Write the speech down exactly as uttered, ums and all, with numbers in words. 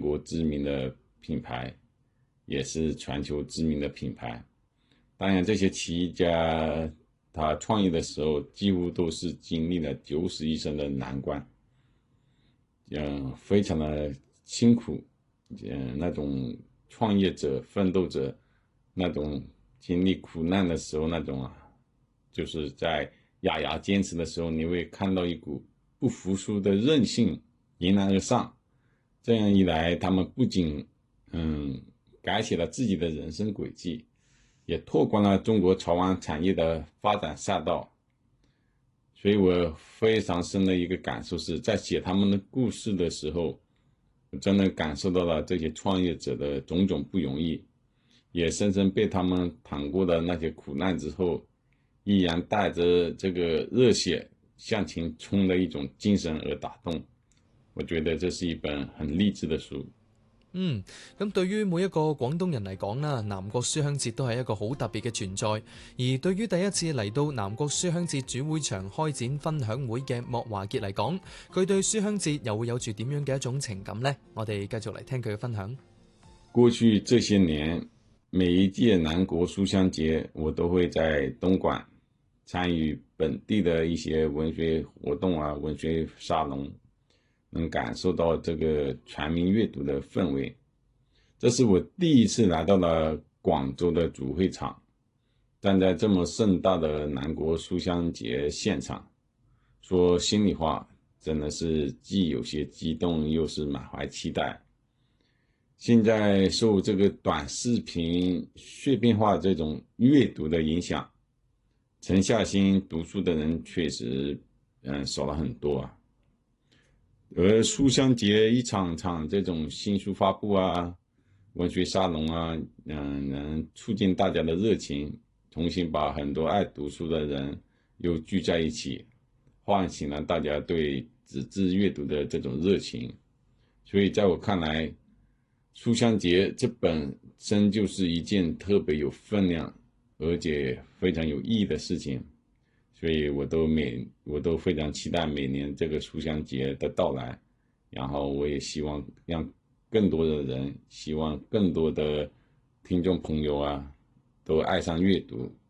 国知名的品牌，也是全球知名的品牌。当然，这些企业家他创业的时候，几乎都是经历了九死一生的难关，嗯，非常的辛苦，嗯，那种创业者、奋斗者，那种经历苦难的时候，那种啊，就是在咬牙坚持的时候，你会看到一股不服输的韧性迎难而上。这样一来，他们不仅嗯改写了自己的人生轨迹，也拓宽了中国潮玩产业的发展赛道。所以我非常深的一个感受是，在写他们的故事的时候，我真的感受到了这些创业者的种种不容易，也深深被他们趟过的那些苦难之后，依然带着这个热血向前冲的一種精神而打動。我覺得這是一本很勵志的書。 嗯，咁對於每一個廣東人嚟講啦，南國書香節都係一個好特別嘅存在。而對於第一次嚟到南國書香節主會場開展分享會嘅莫華傑嚟講，佢對書香節又會有住點樣嘅一種情感呢？我哋繼續嚟聽佢嘅分享。 過去這些年，每一屆南國書香節，我都會在東莞參與本地的一些文學活動啊，文學沙龍，能感受到這個全民閱讀的氛圍。這是我第一次來到了廣州的主會場，站在這麼盛大的南國書香節現場，說心裏話，真的是既有些激動，又是滿懷期待。現在受這個短視頻碎片化這種閱讀的影響，沉下心讀書的人確實嗯少了很多啊。而書香節一場場這種新書發布啊，文學沙龍啊，嗯，能促進大家的熱情，重新把很多愛讀書的人又聚在一起，喚醒了大家對紙質閱讀的這種熱情。所以在我看來，書香節這本身就是一件特別有分量而且非常有意義的事情，所以我都每我都非常期待每年這個書香節的到來，然後我也希望讓更多的人，希望更多的聽眾朋友啊，都愛上閱讀，